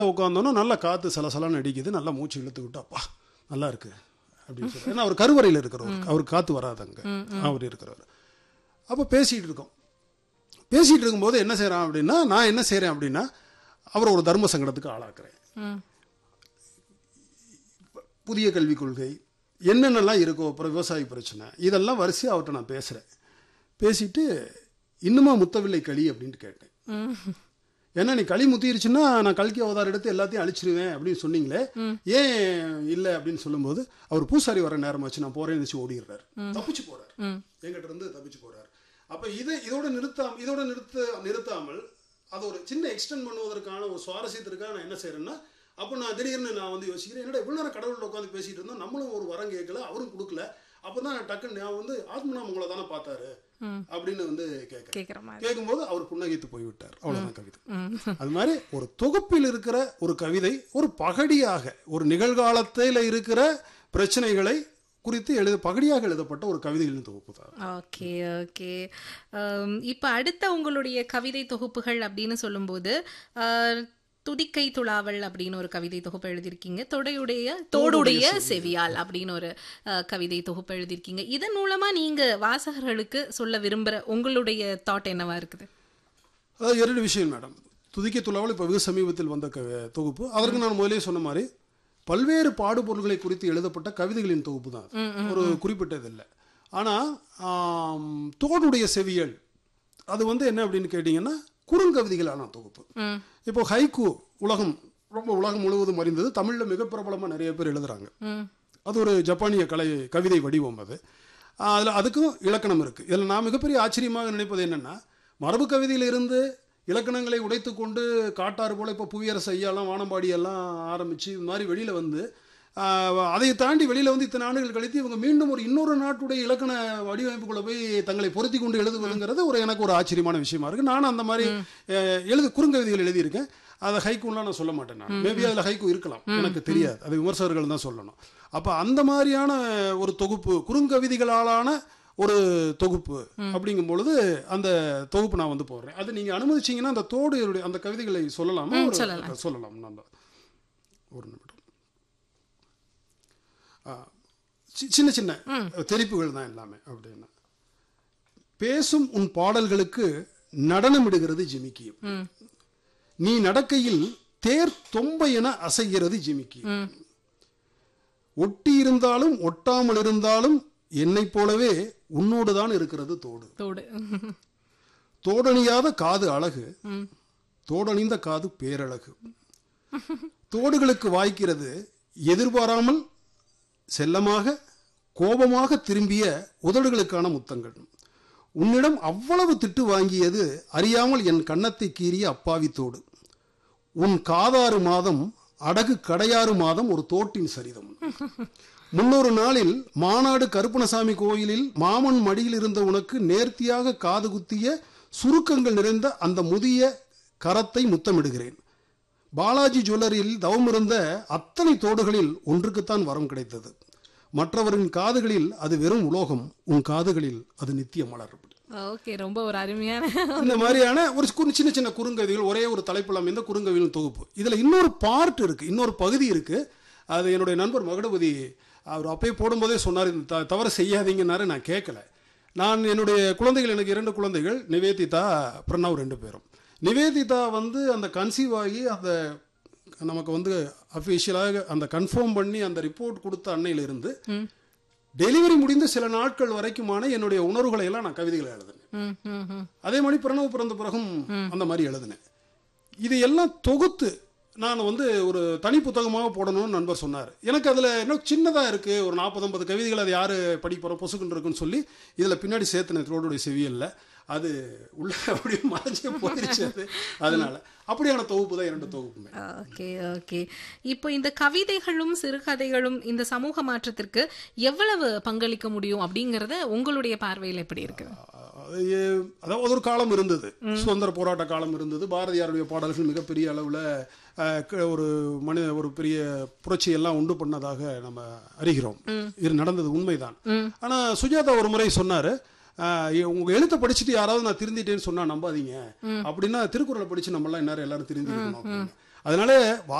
உட்காந்தோன்னா நல்லா காற்று சலசலன்னு அடிக்குது, நல்லா மூச்சு இழுத்து விட்டு அப்பா நல்லா இருக்கு அப்படின்னு சொல்லி. ஏன்னா அவர் கருவறையில் இருக்கிறவர், அவருக்கு காற்று வராது அங்கே, அவர் இருக்கிறவர். அப்போ பேசிகிட்டு இருக்கோம். பேசிகிட்டு இருக்கும்போது என்ன செய்கிறான் அப்படின்னா, நான் என்ன செய்கிறேன் அப்படின்னா அவர் ஒரு தர்ம சங்கடத்துக்கு ஆளாக்குறேன். புதிய கல்விக் கொள்கை என்னென்னலாம் இருக்கோ, அப்புறம் விவசாய பிரச்சனை, இதெல்லாம் வரிசையாக அவர்கிட்ட நான் பேசுகிறேன். பேசிட்டு இன்னுமா முத்தவில்லை களி அப்படின்ட்டு கேட்டேன். ஏன்னா நீ களி முத்திருச்சுன்னா நான் கல்கி அவதாரம் எடுத்து எல்லாத்தையும் அழிச்சிருவேன் அப்படின்னு சொன்னீங்களே, ஏன் இல்லை அப்படின்னு சொல்லும்போது அவர் பூசாரி வர நேரமாச்சு நான் போறேன்னு வச்சு ஓடிடுறாரு, தப்பிச்சு போறாரு, எங்கிட்ட இருந்து தப்பிச்சு போறாரு. அப்ப இதோட நிறுத்தாமல் அதை ஒரு சின்ன எக்ஸ்டெண்ட் பண்ணுவதற்கான ஒரு சுவாரஸ்யத்திற்காக நான் என்ன செய்யறேன்னா, அப்போ நான் திடீர்னு நான் வந்து யோசிக்கிறேன், என்னடா இவ்வளோ நேரம் கடவுள்கிட்ட உட்காந்து பேசிட்டு இருந்தோம், நம்மளும் ஒரு வரம் கேட்கல, அவரும் கொடுக்கல. அப்பதான் டக்குன்னு நான் வந்து ஆத்மநாம் உங்களை தானே பார்த்தாரு அப்படின்னு வந்து கேட்கும்போது அவர் புன்னகைத்து போய்விட்டார். அவ்வளவுதான் கவிதை. அது மாதிரி ஒரு தொகுப்பில் இருக்கிற ஒரு கவிதை ஒரு பகடியாக ஒரு நிகழ்காலத்தில் இருக்கிற பிரச்சனைகளை குறித்து பகடியாக எழுதப்பட்ட ஒரு கவிதைகளின் தொகுப்பு தான். Okay okay. இப்போ அடுத்த உங்களுடைய கவிதை தொகுப்புகள் அப்படின்னு சொல்லும்போது துதிக்கை துளாவல் அப்படின்னு ஒரு கவிதை தொகுப்பு எழுதியிருக்கீங்க, தோடுடைய செவியால் அப்படின்னு ஒரு கவிதை தொகுப்பு எழுதியிருக்கீங்க. இதன் மூலமா நீங்க வாசகர்களுக்கு சொல்ல விரும்புற உங்களுடைய தாட் என்னவா இருக்குது? அதாவது 2 விஷயம் மேடம். துதிக்கை துளாவல் இப்போ வெகு சமீபத்தில் வந்த தொகுப்பு. அதற்கு நான் முதலே சொன்ன மாதிரி பல்வேறு பாடுபொருள்களை குறித்து எழுதப்பட்ட கவிதைகளின் தொகுப்பு தான், ஒரு குறிப்பிட்டது இல்லை. ஆனால் தோடுடைய செவியல் அது வந்து என்ன அப்படின்னு கேட்டிங்கன்னா குறுங்கவிதைகளான தொகுப்பு. இப்போ ஹைக்கூ உலகம் முழுவதும் அறிந்தது, தமிழில் மிக பிரபலமாக நிறைய பேர் எழுதுறாங்க. அது ஒரு ஜப்பானிய கவிதை வடிவம். அதில் அதுக்கும் இலக்கணம் இருக்குது. இதில் நான் மிகப்பெரிய ஆச்சரியமாக நினைப்பது என்னென்னா, மரபு கவிதையிலிருந்து இலக்கணங்களை உடைத்து கொண்டு காட்டாறு போல் இப்போ புவியரசு ஐயாலாம் வானம்பாடியெல்லாம் ஆரம்பித்து இந்த மாதிரி வெளியில் வந்து அதை தாண்டி வெளியில் வந்து இத்தனை ஆண்டுகள் கழித்து இவங்க மீண்டும் இன்னொரு நாட்டுடைய இலக்கண வடிவமைப்புக்குள்ளே போய் தங்களை பொருத்தி கொண்டு எழுதுவதுங்கிறது எனக்கு ஒரு ஆச்சரியமான விஷயமா இருக்குது. நானும் அந்த மாதிரி குறுங்கவிதைகள் எழுதியிருக்கேன். அதை ஹைக்கூலாம் நான் சொல்ல மாட்டேன். நான் மேபி அதில் ஹைக்கூ இருக்கலாம், எனக்கு தெரியாது, அது விமர்சகர்கள் தான் சொல்லணும். அப்போ அந்த மாதிரியான ஒரு தொகுப்பு குறுங்கவிதைகளாலான ஒரு தொகுப்பு அப்படிங்கும் பொழுது அந்த தொகுப்பு நான் வந்து போடுறேன். அது நீங்கள் அனுமதிச்சிங்கன்னா அந்த அந்த கவிதைகளை சொல்லலாமா? சொல்லலாம். நம்ம ஒரு நிமிடம். சின்ன சின்ன தெரிப்புகள் தான் எல்லாமே. அப்படின்னா பேசும் உன் பாடல்களுக்கு நடனமிடுகிறது ஜிமிக்கி, நீ நடக்கையில் தேர் தொம்பை என அசைகிறது ஜிமிக்கி, ஒட்டி இருந்தாலும் ஒட்டாமல் இருந்தாலும் என்னை போலவே உன்னோடு தான் இருக்கிறது தோடு, தோடணியாத காது அழகு, தோடணிந்த காது பேரழகு, தோடுகளுக்கு வாய்க்கிறது எதிர்பாராமல் செல்லமாக கோபமாக திரும்பிய உதடுகளுக்கான முத்தங்கள், உன்னிடம் அவ்வளவு திட்டு வாங்கியது அறியாமல் என் கன்னத்தை கீறிய அப்பாவி தோடு, உன் காதாறு மாதம் அடகு கடையாறு மாதம் ஒரு தோட்டின் சரிதம், 300 நாளில் மாநாடு கருப்பணசாமி கோயிலில் மாமன் மடியில் இருந்த உனக்கு நேர்த்தியாக காது குத்திய சுருக்கங்கள் நிறைந்த அந்த முதிய கரத்தை முத்தமிடுகிறேன், பாலாஜி ஜுவல்லரியில் தவம் இருந்த அத்தனை தோடுகளில் ஒன்றுக்குத்தான் வரம் கிடைத்தது, மற்றவரின் காதுகளில் அது வெறும் உலோகம், உன் காதுகளில் அது நித்திய மலர். ஓகே, ரொம்ப ஒரு அருமையான இந்த மாதிரியான ஒரு சின்ன சின்ன குறுங்கவிதைகள் ஒரே ஒரு தலைப்பில் அமைந்த குறுங்கவிதைகள் தொகுப்பு. இதுல இன்னொரு பார்ட் இருக்கு, இன்னொரு பகுதி இருக்கு. அது என்னுடைய நண்பர் மகுடபதி அவர் அப்பயே போடும்போதே சொன்னார், தவறு செய்யாதீங்கன்னாரு. நான் கேட்கல. நான் என்னுடைய குழந்தைகள், எனக்கு 2 குழந்தைகள், நிவேதிதா பிரணவ் 2 பேரும். நிவேதிதா வந்து அந்த கன்சீவ் ஆகி அந்த நமக்கு வந்து அஃபிஷியலாக அந்த கன்ஃபார்ம் பண்ணி அந்த ரிப்போர்ட் கொடுத்த அன்னையிலிருந்து டெலிவரி முடிந்த சில நாட்கள் வரைக்குமான என்னுடைய உணர்வுகளை எல்லாம் நான் கவிதைகளை எழுதினேன். அதே மாதிரி பிரணவ் பிறந்த பிறகும் அந்த மாதிரி எழுதினேன். இது எல்லாம் தொகுத்து நான் வந்து ஒரு தனி புத்தகமாக போடணும்னு நண்பர் சொன்னார். எனக்கு அதில் இன்னும் சின்னதாக இருக்குது, ஒரு 40-50 கவிதைகள், அது யார் படிக்க போகிற பொசுக்குன்னு இருக்குன்னு சொல்லி இதில் பின்னாடி சேர்த்துனேன் தோடுடைய செவியல்ல. அது உள்ள அப்படியே மறைஞ்சே போயிடுச்சு. அதனால அப்படியான தொகுப்பு தான் 2 தொகுப்புமே. Okay okay. இப்போ இந்த கவிதைகளும் சிறுகதைகளும் இந்த சமூக மாற்றத்திற்கு எவ்வளவு பங்களிக்க முடியும் அப்படிங்கறத உங்களுடைய பார்வையில் எப்படி இருக்கு? அதாவது ஒரு காலம் இருந்தது, சுதந்திர போராட்ட காலம் இருந்தது. பாரதியாருடைய பாடல்கள் மிகப்பெரிய அளவில் ஒரு பெரிய புரட்சியெல்லாம் உண்டு பண்ணதாக நம்ம அறிகிறோம். இது நடந்தது உண்மைதான். ஆனால் சுஜாதா ஒரு முறை சொன்னார், உங்க எழுத்தை படிச்சுட்டு யாராவது நான் திருந்திட்டேன்னு சொன்னா நம்பாதீங்க, அப்படின்னா திருக்குறளை படிச்சு நம்மளாம் எல்லாரும் திருந்திருக்கணும். அதனால